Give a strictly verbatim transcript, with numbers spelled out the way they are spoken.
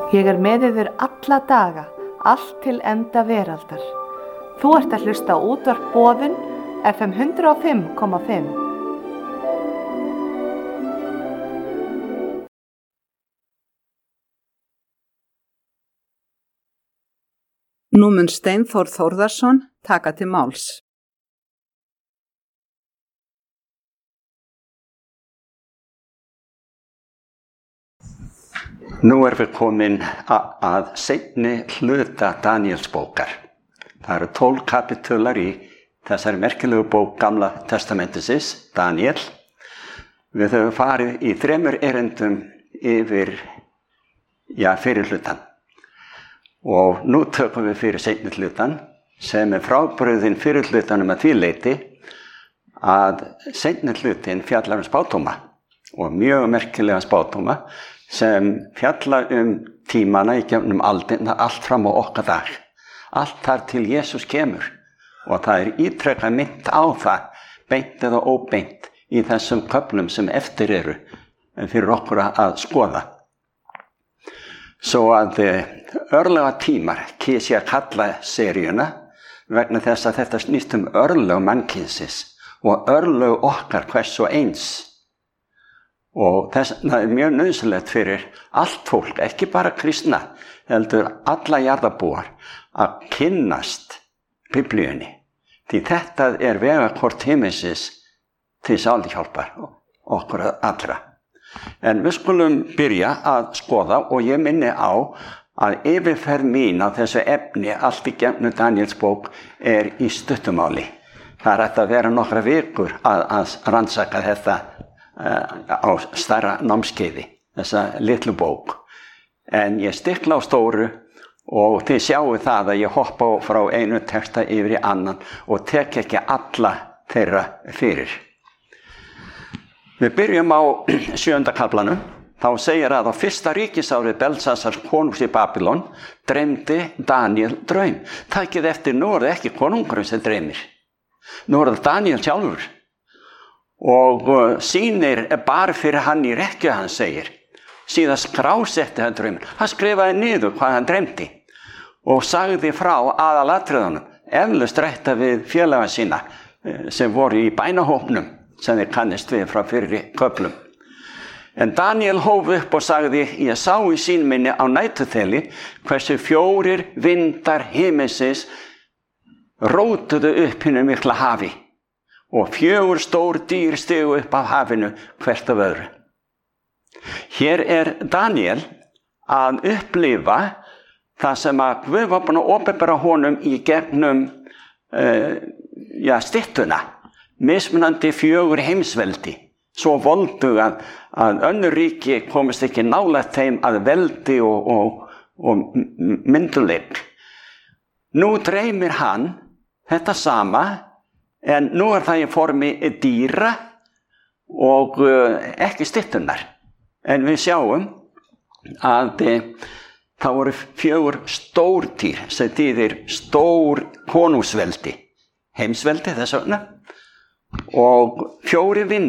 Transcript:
Ég er með yður alla daga, allt til enda veraldar. Þú ert að hlusta á útvarp Boðun, F M hundrað og fimm komma fimm. Nú mun Steinþór Þórðarson taka til máls. Nú erum við komin að seinni hluta Daníelsbókar. Það eru tólf kapítular í þessari merkilegu bók Gamla testamentisins, Daníel. Við höfum farið í þremur erindum yfir, já, fyrir hlutan. Og nú tökum við fyrir seinni hlutan, sem er frábrugðinn fyrir hlutanum að því leyti að seinni hlutin fjallar um spádóma og mjög merkilega spádóma sem fjalla um tímana í gegnum aldina allt fram á okkar dag. Allt þar til Jesús kemur og það er ítrekað minnt á það, beint eða óbeint í þessum köflum sem eftir eru fyrir okkur að skoða. Svo að örlega tímar kýs ég að kalla seríuna vegna þess að þetta snýst um örlög mannkynsins og örlög okkar hvers og eins. Og þess það er mjög nauðsynlegt fyrir allt fólk, ekki bara kristna, heldur alla jarðarbúar að kynnast Biblíunni. Því þetta er vegakort himinsins til sálhjálpar okkur allra. En við skulum byrja að skoða og ég minni á að yfirferð mín á þessu efni allt í gegnum Daníelsbók er í stuttumáli. Það er hægt að vera nokkra vikur að, að rannsaka þetta á stærra námskeiði, þessa litlu bók. En ég stikla á stóru og þið sjáu það að ég hoppa frá einu texta yfir í annan og tek ekki alla þeirra fyrir. Við byrjum á sjöunda kaflanum. Þá segir að á fyrsta ríkisári Belsasars konungs í Babylon dreymdi Daníel draum. Takið eftir, nú er það ekki konungurinn sem dreymir. Nú er það Daníel sjálfur. Og sýnir bara fyrir hann í rekkju, hann segir. Síðan skrásetti hann drauminn. Hann skrifaði niður hvað hann dreymdi og sagði frá aðalatriðunum, eflaust rætta við félaga sína sem voru í bænahópnum sem þeir kannist við frá fyrri köflum. En Daníel hóf upp og sagði, ég sá í sýn minni á nætuþeli hversu fjórir vindar himinsins rótuðu upp hinu mikla hafi. Og fjögur stór dýr stigu upp af hafinu hvert af öðru. Hér er Daníel að upplifa það sem að Guð var búinn að opinbera honum í gegnum uh, ja, styttuna, mismunandi fjögur heimsveldi, svo voldu að, að önnur ríki komist ekki nálægt þeim að veldi og, og, og mynduleik. Nú dreymir hann þetta sama, en nú er það í formi dýra og uh, ekki styttunar. En við sjáum að uh, það voru fjögur stórdýr sem þýðir stór konungsveldi, heimsveldi þess vegna, og fjórir vindar.